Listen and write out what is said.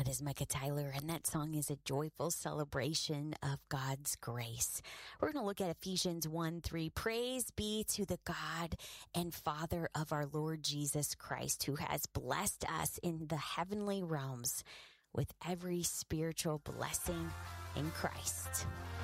That is Micah Tyler, and that song is a joyful celebration of God's grace. We're going to look at Ephesians 1:3. Praise be to the God and Father of our Lord Jesus Christ, who has blessed us in the heavenly realms with every spiritual blessing in Christ.